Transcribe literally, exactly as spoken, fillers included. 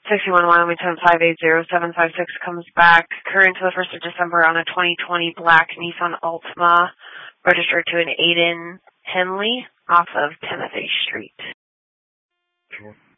sixty-one Wyoming ten five eight zero seven five six comes back. Current to the first of December on a twenty twenty black Nissan Altima, registered to an Aiden Henley off of Timothy Street. Sure.